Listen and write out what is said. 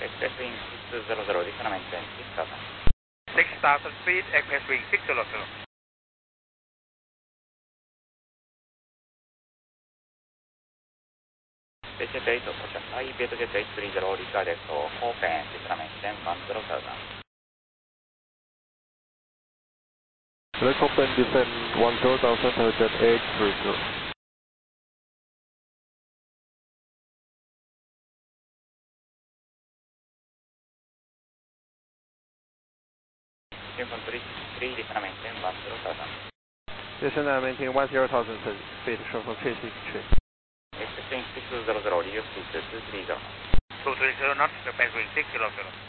Express Wing 600, risanamento in 6000. 6000 speed, Express Wing 600. Jet 8, Tocha, Vietjet 830, decided for open, risanamento in 10,000. Select open, descend 10,000, Jet 830. Uniform 3, risanamento in 10,000. Risanamento in 10,000 feet, short for 36 tree. Express Wing 600, radio speed 230. 230 knots, Express Wing 600.